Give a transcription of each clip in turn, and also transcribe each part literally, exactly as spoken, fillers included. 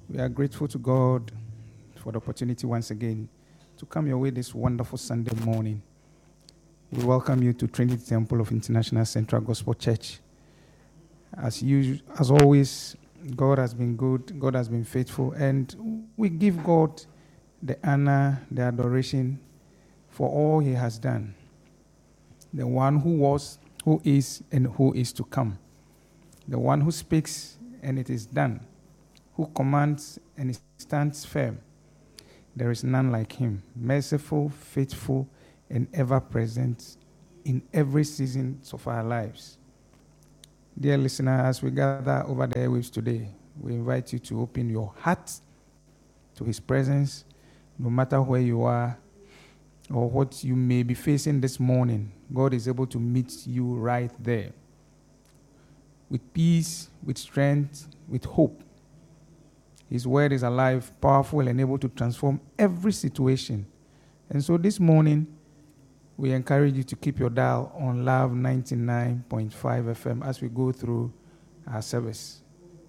We are grateful to God for the opportunity once again to come your way this wonderful Sunday morning. We welcome you to Trinity Temple of International Central Gospel Church. As usual, as always, God has been good, God has been faithful, and we give God the honor, the adoration for all He has done. The one who was, who is, and who is to come. The one who speaks, and it is done. Who commands, and it stands firm. There is none like Him, merciful, faithful, and ever present in every season of our lives. Dear listener, as we gather over the airwaves today, we invite you to open your heart to His presence, no matter where you are or what you may be facing this morning. God is able to meet you right there with peace, with strength, with hope. His word is alive, powerful, and able to transform every situation. And so this morning, we encourage you to keep your dial on Love ninety-nine point five F M as we go through our service.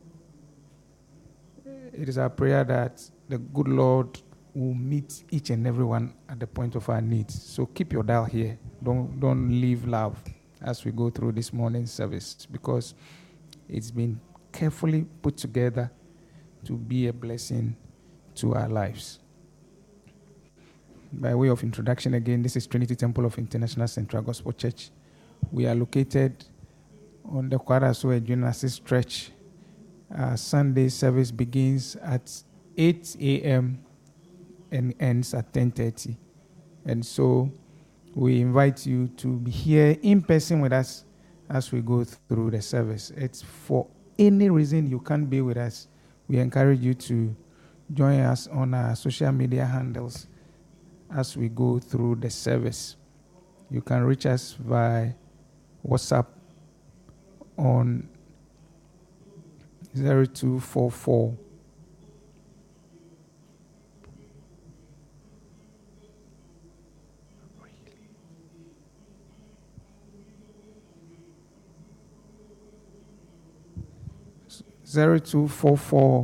It is our prayer that the good Lord will meet each and everyone at the point of our needs. So keep your dial here. Don't, don't leave Love as we go through this morning's service, because it's been carefully put together to be a blessing to our lives. By way of introduction again, this is Trinity Temple of International Central Gospel Church. We are located on the Kwaraso Ejunasi stretch. Our Sunday service begins at eight a.m. and ends at ten thirty. And so we invite you to be here in person with us as we go through the service. It's for any reason you can't be with us, we encourage you to join us on our social media handles as we go through the service. You can reach us via WhatsApp on zero two four four zero two four four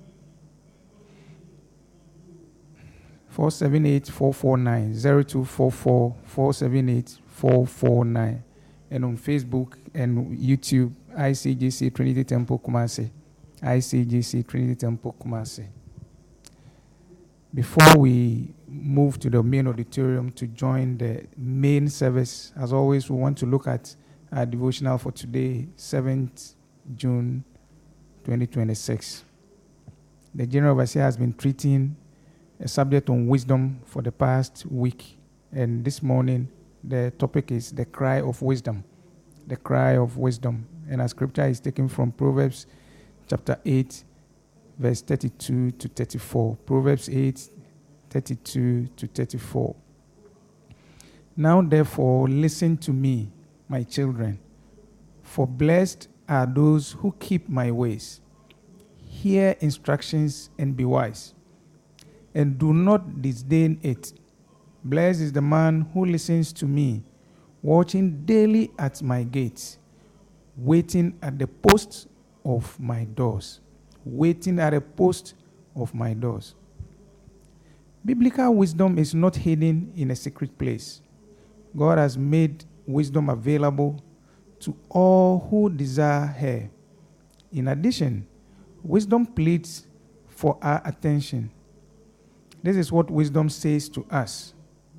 four seven eight four four nine zero two four four four seven eight four four nine, and on Facebook and YouTube, I C G C Trinity Temple Kumasi, I C G C Trinity Temple Kumasi. Before we move to the main auditorium to join the main service, as always, we want to look at our devotional for today, seventh June twenty twenty-six. The General Overseer has been treating a subject on wisdom for the past week, and this morning the topic is the cry of wisdom. The cry of wisdom. And our scripture is taken from Proverbs chapter eight, verse thirty-two to thirty-four. Proverbs eight, thirty-two to thirty-four. Now therefore listen to me, my children, for blessed are those who keep my ways. Hear instructions and be wise, and do not disdain it. Blessed is the man who listens to me, watching daily at my gates, waiting at the post of my doors. Waiting at the post of my doors. Biblical wisdom is not hidden in a secret place. God has made wisdom available to all who desire her. In addition, wisdom pleads for our attention. This is what wisdom says to us.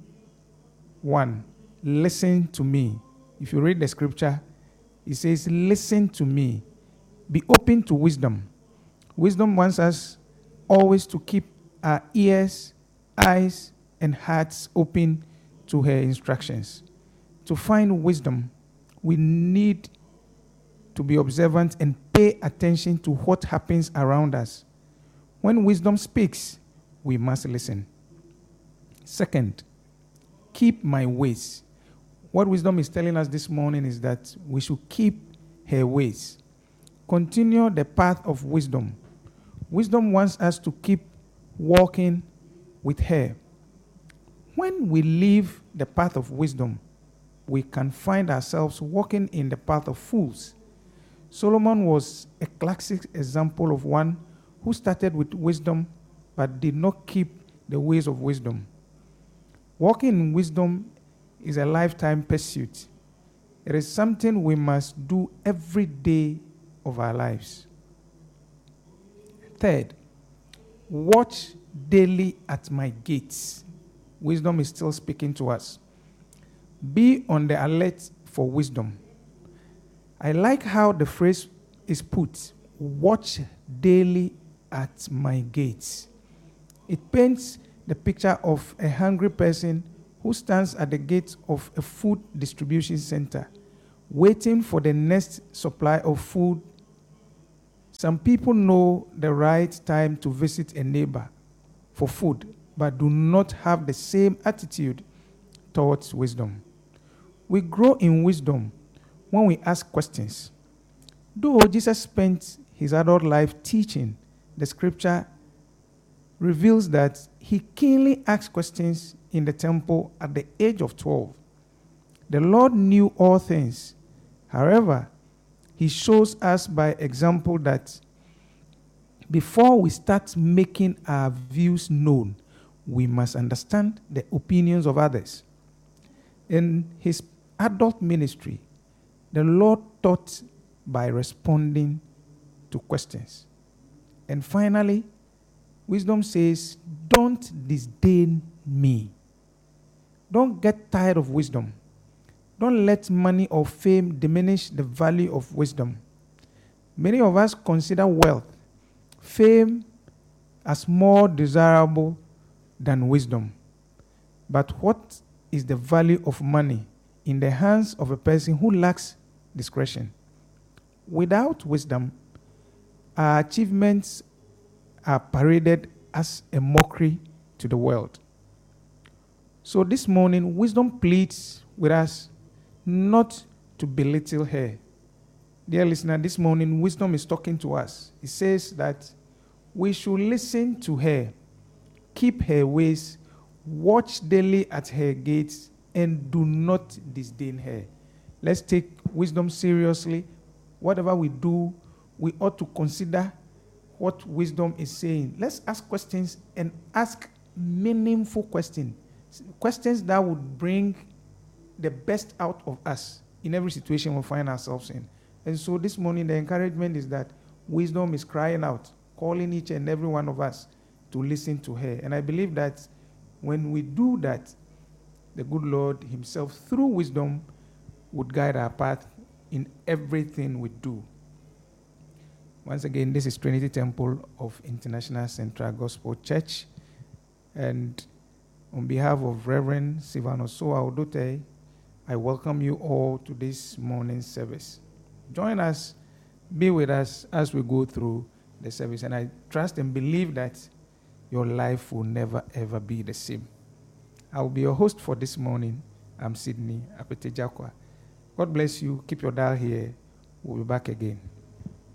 One, listen to me. If you read the scripture, it says, listen to me. Be open to wisdom. Wisdom wants us always to keep our ears, eyes, and hearts open to her instructions. To find wisdom, we need to be observant and pay attention to what happens around us. When wisdom speaks, we must listen. Second, keep my ways. What wisdom is telling us this morning is that we should keep her ways. Continue the path of wisdom. Wisdom wants us to keep walking with her. When we leave the path of wisdom, we can find ourselves walking in the path of fools. Solomon was a classic example of one who started with wisdom but did not keep the ways of wisdom. Walking in wisdom is a lifetime pursuit. It is something we must do every day of our lives. Third, watch daily at my gates. Wisdom is still speaking to us. Be on the alert for wisdom. I like how the phrase is put, watch daily at my gates. It paints the picture of a hungry person who stands at the gate of a food distribution center, waiting for the next supply of food. Some people know the right time to visit a neighbor for food, but do not have the same attitude towards wisdom. We grow in wisdom when we ask questions. Though Jesus spent his adult life teaching, the scripture reveals that he keenly asked questions in the temple at the age of twelve. The Lord knew all things. However, he shows us by example that before we start making our views known, we must understand the opinions of others. In his adult ministry, the Lord taught by responding to questions. And finally, wisdom says, don't disdain me. Don't get tired of wisdom. Don't let money or fame diminish the value of wisdom. Many of us consider wealth, fame as more desirable than wisdom. But what is the value of money in the hands of a person who lacks discretion? Without wisdom, our achievements are paraded as a mockery to the world. So this morning, wisdom pleads with us not to belittle her. Dear listener, this morning, wisdom is talking to us. It says that we should listen to her, keep her ways, watch daily at her gates, and do not disdain her. Let's take wisdom seriously. Whatever we do, we ought to consider what wisdom is saying. Let's ask questions and ask meaningful questions. Questions that would bring the best out of us in every situation we find ourselves in. And so this morning, the encouragement is that wisdom is crying out, calling each and every one of us to listen to her. And I believe that when we do that, the good Lord himself, through wisdom, would guide our path in everything we do. Once again, this is Trinity Temple of International Central Gospel Church. And on behalf of Reverend Sivanosoa Odote, I welcome you all to this morning's service. Join us, be with us as we go through the service. And I trust and believe that your life will never, ever be the same. I will be your host for this morning. I'm Sydney Apetejakwa. God bless you. Keep your dial here. We'll be back again.